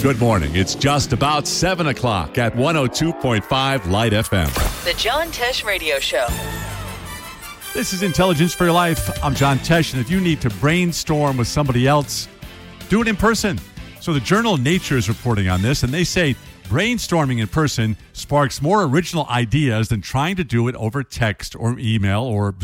Good morning. It's just about 7 o'clock at 102.5 Light FM. The John Tesh Radio Show. This is Intelligence for Your Life. I'm John Tesh, and if you need to brainstorm with somebody else, do it in person. So the journal Nature is reporting on this, and they say brainstorming in person sparks more original ideas than trying to do it over text or email or